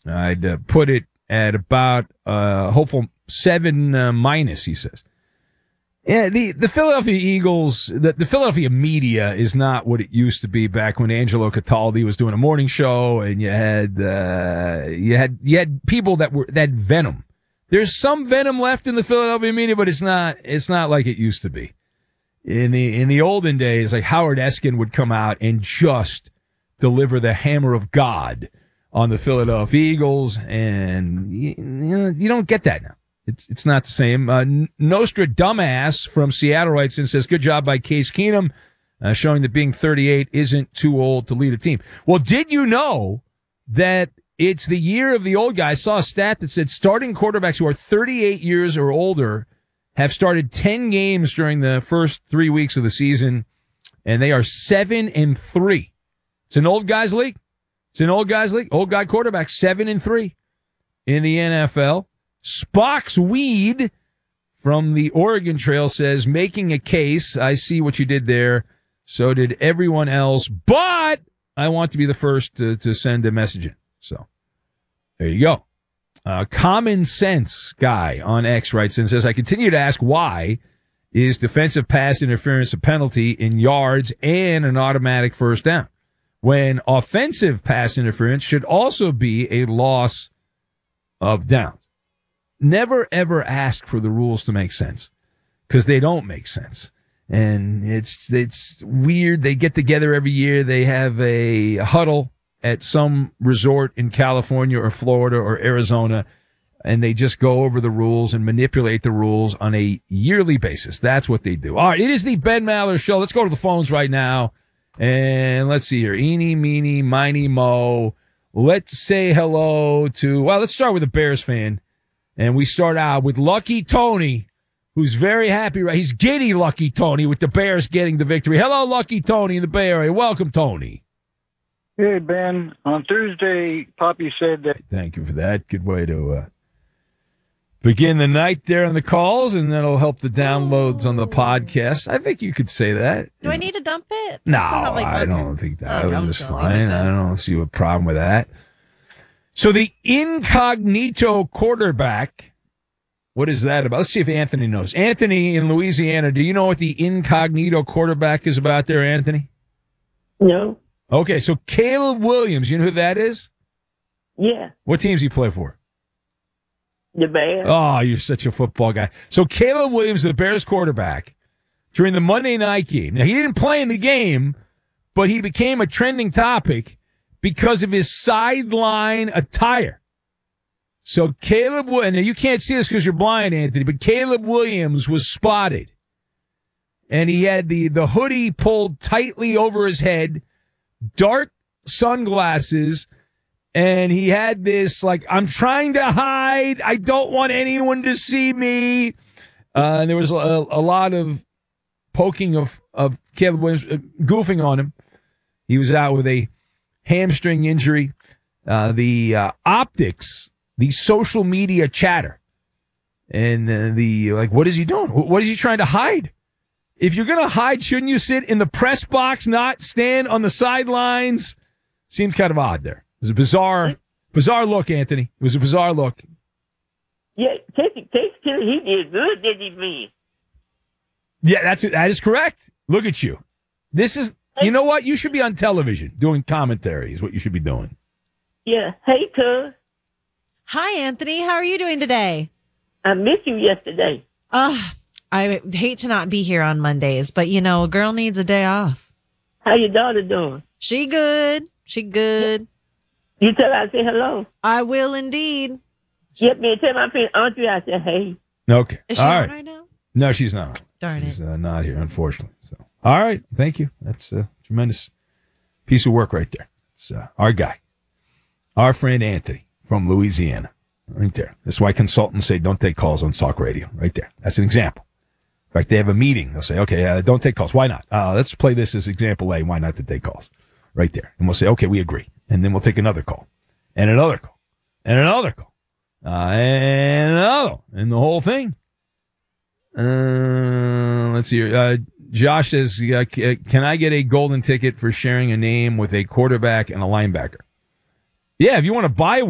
I'd put it at about hopeful 7 minus, he says. Yeah, the Philadelphia Eagles, the Philadelphia media is not what it used to be back when Angelo Cataldi was doing a morning show, and you had people that had venom. There's some venom left in the Philadelphia media, but it's not like it used to be. In the olden days, like Howard Eskin would come out and just deliver the hammer of God on the Philadelphia Eagles, and you don't get that now. It's not the same. Nostra Dumbass from Seattle writes and says, good job by Case Keenum, showing that being 38 isn't too old to lead a team. Well, did you know that it's the year of the old guy? I saw a stat that said starting quarterbacks who are 38 years or older have started 10 games during the first 3 weeks of the season, and they are 7-3. It's an old guys league. Old guy quarterback, 7-3 in the NFL. Spock's Weed from the Oregon Trail says, making a case. I see what you did there. So did everyone else, but I want to be the first to send a message in. So there you go. Common Sense Guy on X writes and says, I continue to ask why is defensive pass interference a penalty in yards and an automatic first down, when offensive pass interference should also be a loss of downs. Never, ever ask for the rules to make sense, because they don't make sense. And it's weird. They get together every year. They have a huddle at some resort in California or Florida or Arizona, and they just go over the rules and manipulate the rules on a yearly basis. That's what they do. All right, it is the Ben Maller Show. Let's go to the phones right now. And let's see here. Eeny, meeny, miny, mo. Let's say hello to, let's start with a Bears fan. And we start out with Lucky Tony, who's very happy. Right? He's giddy, Lucky Tony, with the Bears getting the victory. Hello, Lucky Tony in the Bay Area. Welcome, Tony. Hey, Ben. On Thursday, Poppy said that... Thank you for that. Good way to begin the night there on the calls, and that'll help the downloads on the podcast. I think you could say that. Do I need to dump it? No, I don't think that. That was fine. I don't see a problem with that. So the incognito quarterback, what is that about? Let's see if Anthony knows. Anthony in Louisiana, do you know what the incognito quarterback is about there, Anthony? No. Okay, so Caleb Williams, you know who that is? Yeah. What teams do you play for? The Bears. Oh, you're such a football guy. So Caleb Williams, the Bears quarterback, during the Monday night game. Now, he didn't play in the game, but he became a trending topic because of his sideline attire. So Caleb, and you can't see this because you're blind, Anthony, but Caleb Williams was spotted. And he had the hoodie pulled tightly over his head, dark sunglasses, and he had this, like, I'm trying to hide. I don't want anyone to see me. And there was a lot of poking of Caleb Williams, goofing on him. He was out with a hamstring injury. The optics, the social media chatter, and what is he doing? What is he trying to hide? If you're going to hide, shouldn't you sit in the press box, not stand on the sidelines? Seemed kind of odd there. It was a bizarre look, Anthony. It was a bizarre look. Yeah, he did good, didn't he, man? Yeah, that is correct. Look at you. You know what? You should be on television doing commentary is what you should be doing. Yeah. Hey, cuz. Hi, Anthony. How are you doing today? I missed you yesterday. I hate to not be here on Mondays, but, a girl needs a day off. How your daughter doing? She good. You tell her I say hello. I will indeed. Yep, man. Tell my friend Audrey I said hey. Okay. Is she on right now? No, she's not. Darn it. She's not here, unfortunately. So, all right. Thank you. That's a tremendous piece of work right there. It's our guy, our friend Anthony from Louisiana, right there. That's why consultants say don't take calls on Talk Radio. Right there. That's an example. In fact, they have a meeting. They'll say, okay, don't take calls. Why not? Let's play this as example A. Why not to take calls? Right there. And we'll say, okay, we agree. And then we'll take another call and another call and another call and another and the whole thing. Let's see. Josh says, can I get a golden ticket for sharing a name with a quarterback and a linebacker? Yeah, if you want to buy